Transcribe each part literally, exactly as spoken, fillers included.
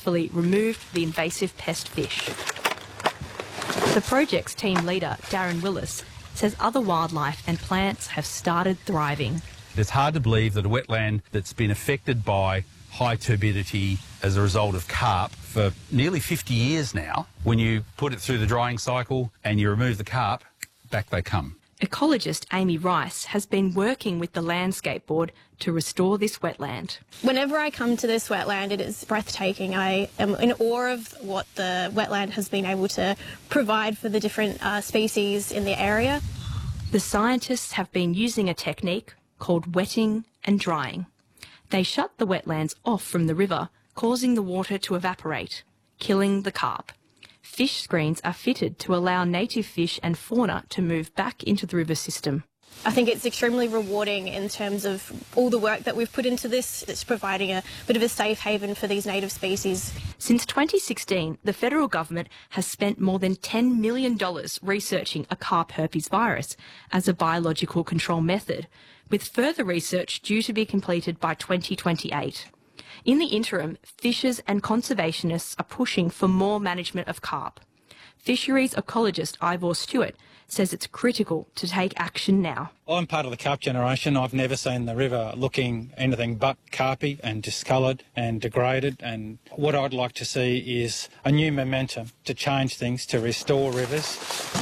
successfully removed the invasive pest fish. The project's team leader, Darren Willis, says other wildlife and plants have started thriving. It's hard to believe that a wetland that's been affected by high turbidity as a result of carp for nearly fifty years now, when you put it through the drying cycle and you remove the carp, back they come. Ecologist Amy Rice has been working with the Landscape Board to restore this wetland. Whenever I come to this wetland, it is breathtaking. I am in awe of what the wetland has been able to provide for the different uh, species in the area. The scientists have been using a technique called wetting and drying. They shut the wetlands off from the river, causing the water to evaporate, killing the carp. Fish screens are fitted to allow native fish and fauna to move back into the river system. I think it's extremely rewarding in terms of all the work that we've put into this. It's providing a bit of a safe haven for these native species. Since twenty sixteen, the federal government has spent more than ten million dollars researching a carp herpes virus as a biological control method, with further research due to be completed by twenty twenty-eight. In the interim, fishers and conservationists are pushing for more management of carp. Fisheries ecologist Ivor Stewart says it's critical to take action now. I'm part of the carp generation. I've never seen the river looking anything but carpy and discoloured and degraded, and what I'd like to see is a new momentum to change things, to restore rivers.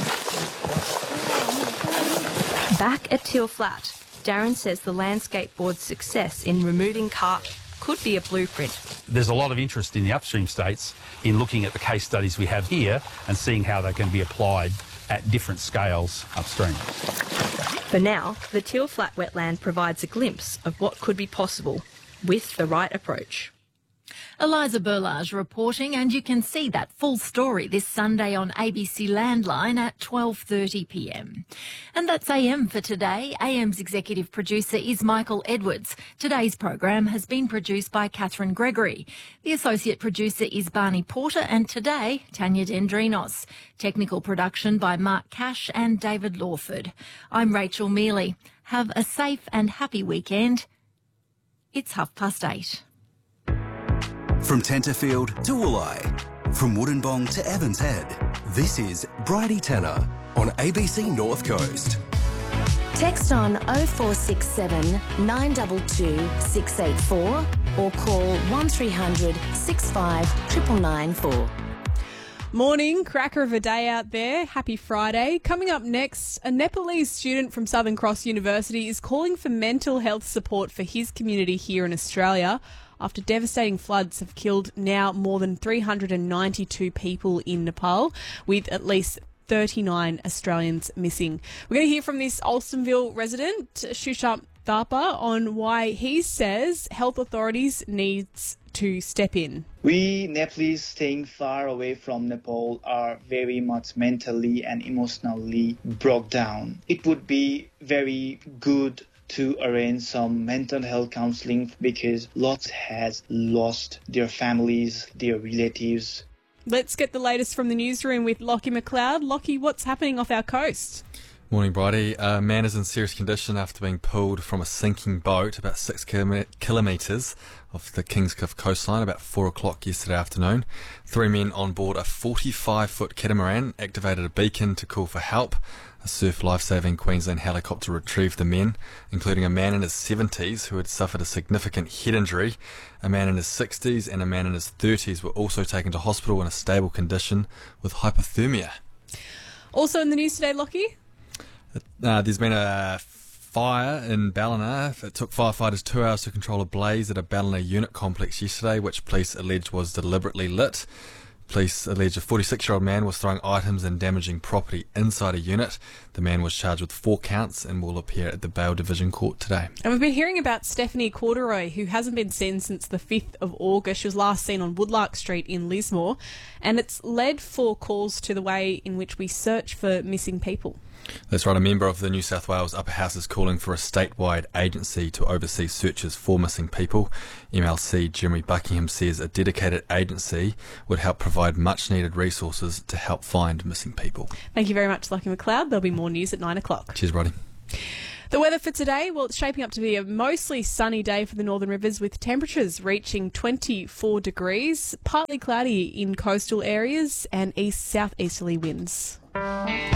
Back at Teal Flat, Darren says the Landscape Board's success in removing carp could be a blueprint. There's a lot of interest in the upstream states in looking at the case studies we have here and seeing how they can be applied at different scales upstream. For now, the Teal Flat wetland provides a glimpse of what could be possible with the right approach. Eliza Burlage reporting, and you can see that full story this Sunday on A B C Landline at twelve thirty p m. And that's A M for today. A M's executive producer is Michael Edwards. Today's program has been produced by Catherine Gregory. The associate producer is Barney Porter, and today, Tanya Dendrinos. Technical production by Mark Cash and David Lawford. I'm Rachel Mealy. Have a safe and happy weekend. It's half past eight. From Tenterfield to Wooleye, from Wollongong to Evans Head, this is Bridie Tanner on A B C North Coast. Text on oh four six seven, nine two two, six eight four or call one three hundred, six five nine nine four. Morning, cracker of a day out there. Happy Friday. Coming up next, a Nepalese student from Southern Cross University is calling for mental health support for his community here in Australia after devastating floods have killed now more than three hundred ninety-two people in Nepal, with at least thirty-nine Australians missing. We're going to hear from this Alstonville resident, Shushant Thapa, on why he says health authorities needs to step in. We Nepalese staying far away from Nepal are very much mentally and emotionally broke down. It would be very good to arrange some mental health counselling because lots has lost their families, their relatives. Let's get the latest from the newsroom with Lockie McLeod. Lockie, what's happening off our coast? Morning, Bridie. A man is in serious condition after being pulled from a sinking boat about six kilometres off the Kingscliff coastline about four o'clock yesterday afternoon. Three men on board a forty-five foot catamaran activated a beacon to call for help. A Surf Lifesaving Queensland helicopter retrieved the men, including a man in his seventies who had suffered a significant head injury. A man in his sixties and a man in his thirties were also taken to hospital in a stable condition with hypothermia. Also in the news today, Lockie? Uh, there's been a fire in Ballina. It took firefighters two hours to control a blaze at a Ballina unit complex yesterday, which police alleged was deliberately lit. Police allege a forty-six-year-old man was throwing items and damaging property inside a unit. The man was charged with four counts and will appear at the Bail Division Court today. And we've been hearing about Stephanie Corduroy, who hasn't been seen since the fifth of August. She was last seen on Woodlark Street in Lismore, and it's led for calls to the way in which we search for missing people. That's right. A member of the New South Wales Upper House is calling for a statewide agency to oversee searches for missing people. M L C Jeremy Buckingham says a dedicated agency would help provide much needed resources to help find missing people. Thank you very much, Lockie McLeod. There'll be more news at nine o'clock. Cheers, Roddy. The weather for today, well, it's shaping up to be a mostly sunny day for the Northern Rivers with temperatures reaching twenty-four degrees, partly cloudy in coastal areas and east-southeasterly winds.